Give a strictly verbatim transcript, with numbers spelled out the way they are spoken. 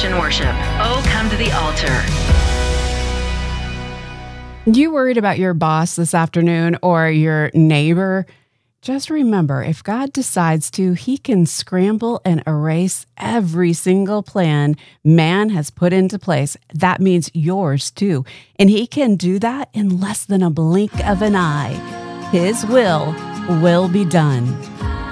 Christian worship. Oh, come to the altar. You worried about your boss this afternoon or your neighbor? Just remember, if God decides to, he can scramble and erase every single plan man has put into place. That means yours too. And he can do that in less than a blink of an eye. His will will be done.